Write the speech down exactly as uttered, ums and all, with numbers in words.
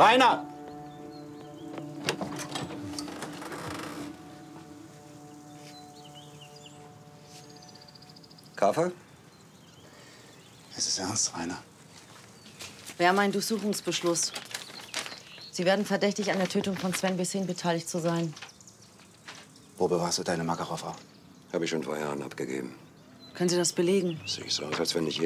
Rainer! Kaffee? Es ist ernst, Rainer. Wir haben einen Durchsuchungsbeschluss. Sie werden verdächtig, an der Tötung von Sven Bessing beteiligt zu sein. Wo bewahrst du deine Makarova? Habe ich schon vor Jahren abgegeben. Können Sie das belegen? Sehe ich so aus, als wenn nicht